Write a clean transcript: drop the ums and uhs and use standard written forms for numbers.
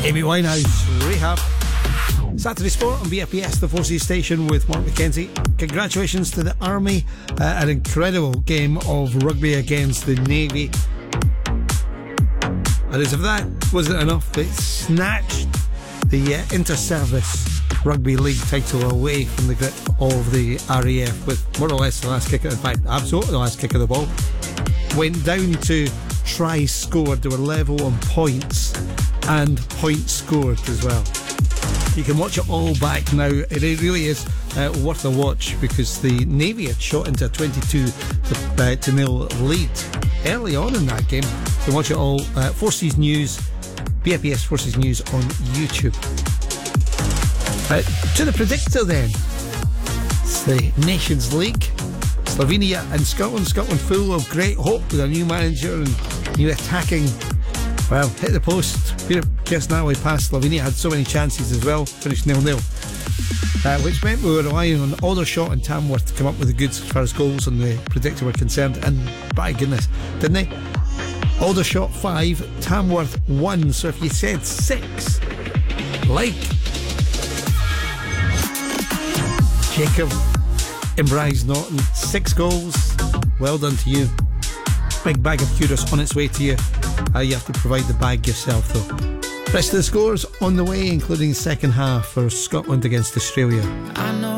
Amy Winehouse, Rehab. Saturday Sport on BFBS, the Forces station with Mark McKenzie. Congratulations to the Army. An incredible game of rugby against the Navy. And as if that wasn't enough, it snatched the Inter-Service Rugby League title away from the grip of the RAF with more or less the last kick, in fact, absolutely the last kick of the ball. Went down to tries scored. They were level on points and points scored as well. You can watch it all back now. It really is worth a watch because the Navy had shot into a 22-0 lead early on in that game. You can watch it all. Forces News, BFBS Forces News on YouTube. To the predictor then. It's the Nations League. Slovenia and Scotland. Scotland full of great hope with a new manager and new attacking. Well, hit the post. Peter Kersnawi past Slovenia, had so many chances as well. Finished 0-0. Which meant we were relying on Aldershot and Tamworth to come up with the goods as far as goals and the predictor were concerned. And by goodness, didn't they? Aldershot 5, Tamworth 1. So if you said 6, like Jacob Embrise Norton, 6 goals. Well done to you. Big bag of kudos on its way to you. You have to provide the bag yourself though. Rest of the scores on the way, including second half for Scotland against Australia. I know